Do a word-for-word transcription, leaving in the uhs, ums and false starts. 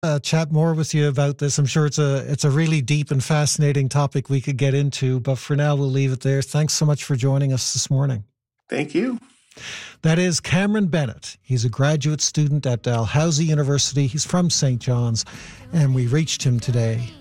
Uh, chat more with you about this. I'm sure it's a it's a really deep and fascinating topic we could get into, but for now we'll leave it there. Thanks so much for joining us this morning. Thank you. That is Cameron Bennett. He's a graduate student at Dalhousie University. He's from Saint John's, and we reached him today